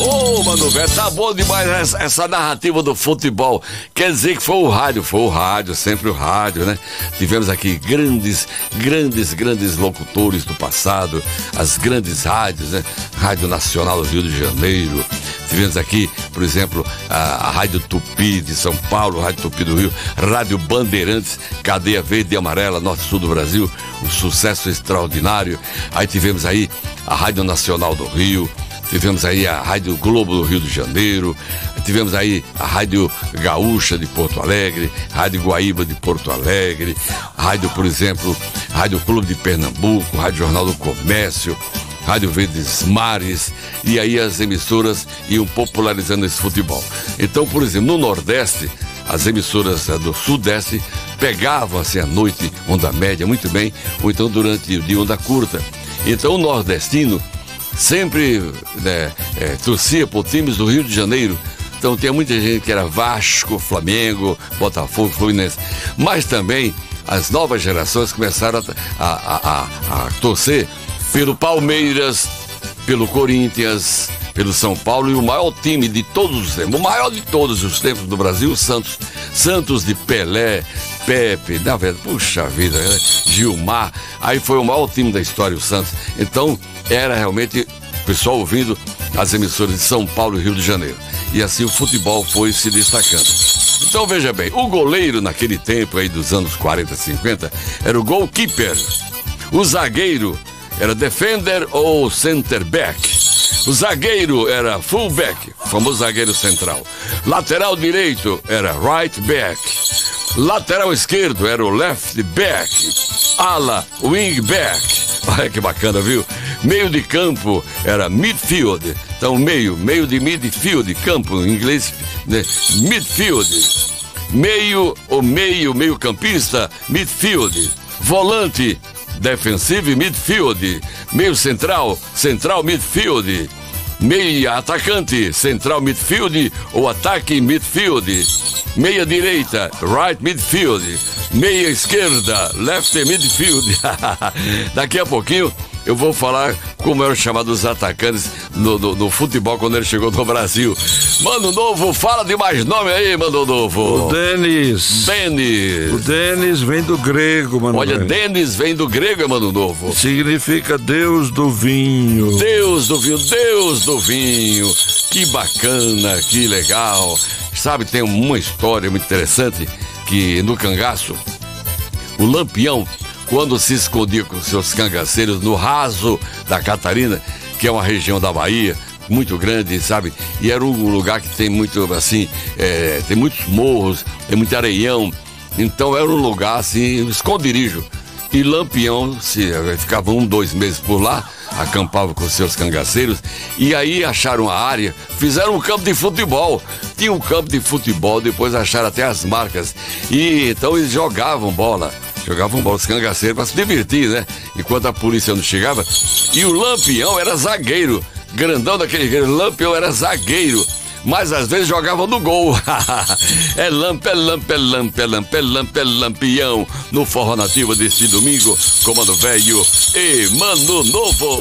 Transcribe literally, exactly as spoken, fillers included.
Ô, mano, velho, tá bom demais essa, essa narrativa do futebol. Quer dizer que foi o rádio, foi o rádio, sempre o rádio, né? Tivemos aqui grandes, grandes, grandes locutores do passado, as grandes rádios, né? Rádio Nacional do Rio de Janeiro. Tivemos aqui, por exemplo, a, a Rádio Tupi de São Paulo, Rádio Tupi do Rio, Rádio Bandeirantes, Cadeia Verde e Amarela, Norte-Sul do Brasil, um sucesso extraordinário. Aí tivemos aí a Rádio Nacional do Rio, tivemos aí a Rádio Globo do Rio de Janeiro, tivemos aí a Rádio Gaúcha de Porto Alegre, Rádio Guaíba de Porto Alegre, Rádio, por exemplo, Rádio Clube de Pernambuco, Rádio Jornal do Comércio, Rádio Verdes Mares, e aí as emissoras iam popularizando esse futebol. Então, por exemplo, no Nordeste, as emissoras do Sudeste pegavam assim à noite, onda média, muito bem, ou então durante o dia, onda curta. Então o nordestino sempre né, é, torcia por times do Rio de Janeiro. Então tinha muita gente que era Vasco, Flamengo, Botafogo, Fluminense. Mas também as novas gerações começaram a, a, a, a torcer pelo Palmeiras, pelo Corinthians, pelo São Paulo e o maior time de todos os tempos, o maior de todos os tempos do Brasil, o Santos. Santos de Pelé, Pepe, na verdade, puxa vida, né? Gilmar, aí foi o maior time da história, o Santos. Então, era realmente o pessoal ouvindo as emissoras de São Paulo e Rio de Janeiro. E assim o futebol foi se destacando. Então, veja bem, o goleiro naquele tempo aí dos anos quarenta, cinquenta, era o goalkeeper. O zagueiro era defender ou center back. O zagueiro era fullback, famoso zagueiro central. Lateral direito era right back. Lateral esquerdo era o left back. Ala, wing back. Olha que bacana, viu? Meio de campo era midfield. Então, meio, meio de midfield, campo em inglês, né? Midfield. Meio ou meio, meio campista, midfield. Volante, defensive midfield. Meio central, central midfield. Meia atacante, central midfield ou ataque midfield. Meia direita, right midfield. Meia esquerda, left midfield. Daqui a pouquinho eu vou falar como eram chamados os atacantes no, no, no futebol quando ele chegou no Brasil. Mano Novo, fala de mais nome aí, Mano Novo. O Denis. Denis. O Denis vem do grego, Mano. Olha, Denis vem do grego, Mano Novo. Significa Deus do vinho. Deus do vinho, Deus do vinho. Que bacana, que legal. Sabe, tem uma história muito interessante que no cangaço, o Lampião, quando se escondia com seus cangaceiros no raso da Catarina, que é uma região da Bahia muito grande, sabe? E era um lugar que tem muito, assim, é, tem muitos morros, tem muito areião. Então era um lugar, assim, um esconderijo. E Lampião se, ficava um, dois meses por lá, acampava com seus cangaceiros, e aí acharam a área, fizeram um campo de futebol. Tinha um campo de futebol, depois acharam até as marcas. E então eles jogavam bola. Jogavam bola, os cangaceiros, para se divertir, né? Enquanto a polícia não chegava. E o Lampião era zagueiro. Grandão daquele Lampião era zagueiro. Mas às vezes jogava no gol. É lampe, é lampe, é lampe, é lampe, é lampe, é Lampião. No Forró Nativa deste domingo, Comando Velho e Mano Novo.